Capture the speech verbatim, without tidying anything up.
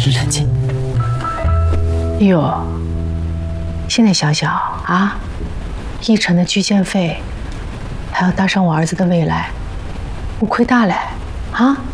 离了近。 哎呦，现在想想啊，一成的居建费，还要搭上我儿子的未来，我亏大了啊！